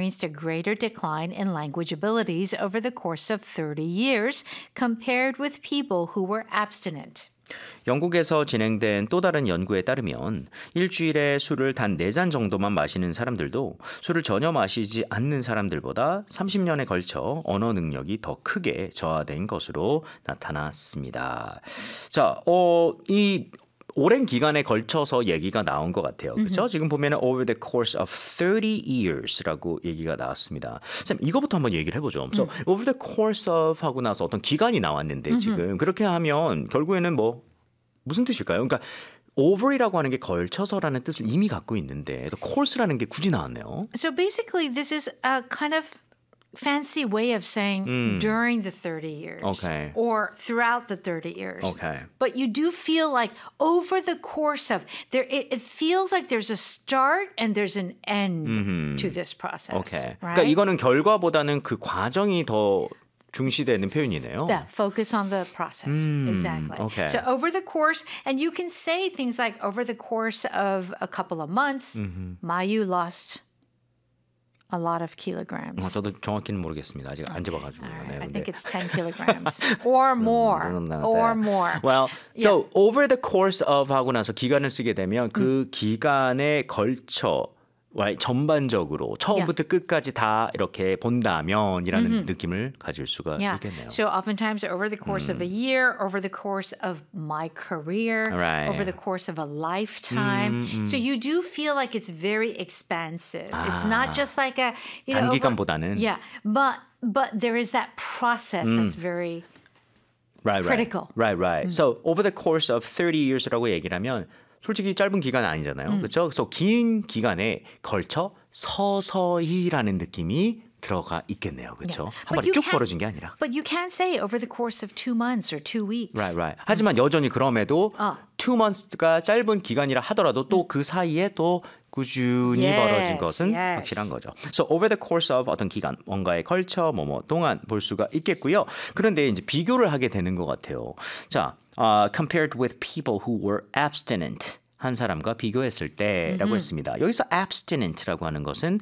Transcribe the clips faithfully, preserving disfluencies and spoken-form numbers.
experienced a greater decline in language abilities over the course of thirty years compared with people who were abstinent. 영국에서 진행된 또 다른 연구에 따르면 일주일에 술을 단 네 잔 정도만 마시는 사람들도 술을 전혀 마시지 않는 사람들보다 삼십 년에 걸쳐 언어 능력이 더 크게 저하된 것으로 나타났습니다. 자, 어, 이 오랜 기간에 걸쳐서 얘기가 나온 것 같아요. 그렇죠? 지금 보면은 over the course of thirty years라고 얘기가 나왔습니다. 쌤, 이거부터 한번 얘기를 해보죠. So, 음. over the course of 하고 나서 어떤 기간이 나왔는데 음흠. 지금 그렇게 하면 결국에는 뭐 무슨 뜻일까요? 그러니까 over이라고 하는 게 걸쳐서라는 뜻을 이미 갖고 있는데 또 course라는 게 굳이 나왔네요. So basically, this is a kind of fancy way of saying 음. during the thirty years Okay. or throughout the thirty years. Okay. But you do feel like over the course of there, it, it feels like there's a start and there's an end 음흠. to this process. Okay. Right? 그러니까 이거는 결과보다는 그 과정이 더 중시되는 표현이네요. Yeah, focus on the process. Mm, exactly. okay. So over the course, and you can say things like over the course of a couple of months, Mm-hmm. Mayu lost a lot of 어, kilograms. 저도 정확히는 모르겠습니다. 아직 안 재봐가지고요. All right, 네, I 근데. think it's ten kilograms or more, 좀 나갔다. or more. Well, so over the course of 하고 나서 기간을 쓰게 되면 그 기간에 걸쳐 right, 전반적으로 처음부터 끝까지 다 이렇게 본다면이라는 느낌을 가질 수가 Yeah. 있겠네요. So oftentimes over the course of a year, over the course of my career, Right. over the course of a lifetime. So you do feel like it's very expansive. It's not just like a you know over- 단기간보다는 yeah, but but there is that process that's very right, right. critical. Right, right. So over the course of thirty years라고 얘기를 하면 솔직히 짧은 기간은 아니잖아요. 그렇죠? 그래서 긴 기간에 걸쳐 서서히라는 느낌이 들어가 있겠네요. 그렇죠? Yeah. 한 But 번에 you 쭉 can't- 벌어진 게 아니라. But you can't say over the course of two months or two weeks. Right, right. 하지만 여전히 그럼에도 어. two months가 짧은 기간이라 하더라도 또 그 사이에 또 꾸준히 Yes, 벌어진 것은 yes. 확실한 거죠. So over the course of 어떤 기간, 뭔가에 걸쳐 뭐뭐 동안 볼 수가 있겠고요. 그런데 이제 비교를 하게 되는 것 같아요. 자, uh, compared with people who were abstinent. 한 사람과 비교했을 때라고 했습니다. 여기서 abstinent라고 하는 것은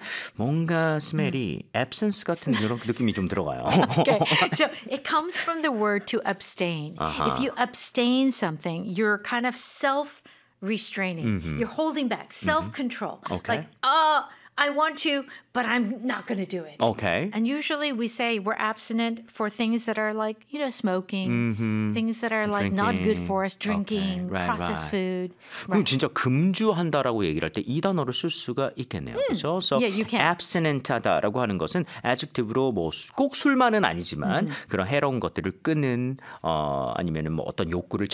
뭔가 스멜이 absence 같은 이런 느낌이 좀 들어가요. Okay, so it comes from the word to abstain. If you abstain something, you're kind of self-restraining. You're holding back, self-control. Okay. Like, uh, I want to, but I'm not going to do it. Okay. And usually we say we're abstinent for things that are like, you know, smoking, things that are like not good Drinking. for us, drinking, Okay, right, processed right. food. 그럼 진짜 금주한다라고 얘기를 할 때 이 단어를 쓸 수가 있겠네요. 그렇죠? So Yeah, you can. abstinent하다라고 하는 것은 adjective로 뭐 꼭 술만은 아니지만 그런 해로운 것들을 끄는 어 아니면은 뭐 어떤 욕구를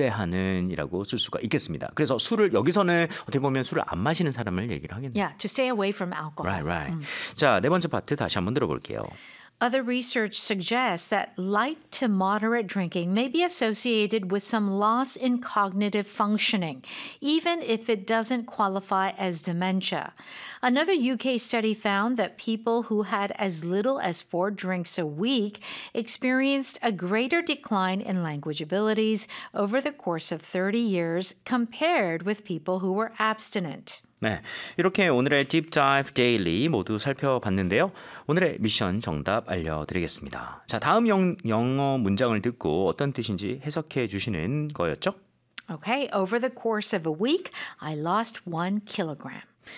절제하는이라고 쓸 수가 있겠습니다. 그래서 술을 여기서는 어떻게 보면 술을 안 마시는 사람을 얘기를 하겠네요. Yeah, to stay away from alcohol. Right, right. 자, 네 번째 파트 다시 한번 들어볼게요. Other research suggests that light to moderate drinking may be associated with some loss in cognitive functioning, even if it doesn't qualify as dementia. Another U K study found that people who had as little as four drinks a week experienced a greater decline in language abilities over the course of thirty years compared with people who were abstinent. 네, 이렇게 오늘의 Deep Dive Daily 모두 살펴봤는데요. 오늘의 미션 정답 알려드리겠습니다. 자, 다음 영, 영어 문장을 듣고 어떤 뜻인지 해석해 주시는 거였죠? Okay, over the course of a week, I lost one kilogram.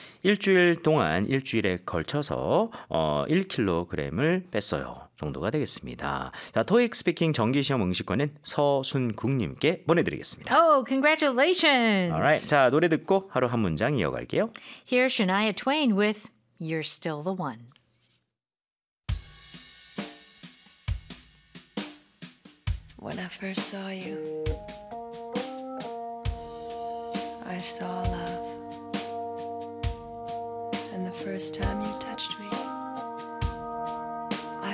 일주일 동안 일주일에 걸쳐서 어, 일 킬로그램을 뺐어요. 정도가 되겠습니다. 자, 토익 스피킹 정기시험 응시권은 서순국님께 보내드리겠습니다. Oh, congratulations! Alright, 자, 노래 듣고 하루 한 문장 이어갈게요. Here's Shania Twain with You're Still the One. When I first saw you, I saw love. And the first time you touched me,